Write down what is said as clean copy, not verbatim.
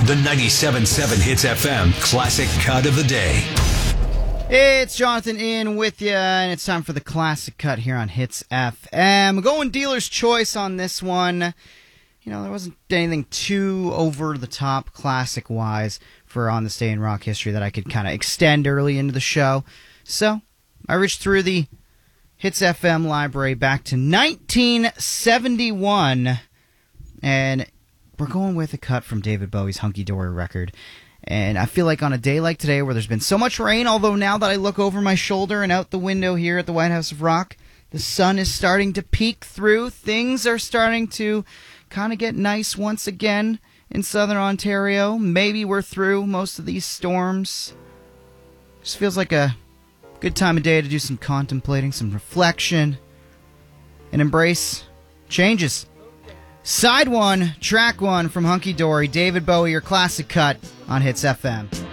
The 97.7 Hits FM Classic Cut of the Day. It's Jonathan in with you, and it's time for the Classic Cut here on Hits FM. Going dealer's choice on this one. You know, there wasn't anything too over-the-top classic-wise for On This Day in Rock History that I could kind of extend early into the show. So, I reached through the Hits FM library back to 1971, and we're going with a cut from David Bowie's Hunky Dory record. And I feel like on a day like today where there's been so much rain, although now that I look over my shoulder and out the window here at the White House of Rock, the sun is starting to peek through. Things are starting to kind of get nice once again in southern Ontario. Maybe we're through most of these storms. Just feels like a good time of day to do some contemplating, some reflection, and embrace changes. Side one, track one from Hunky Dory, David Bowie, your classic cut on Hits FM.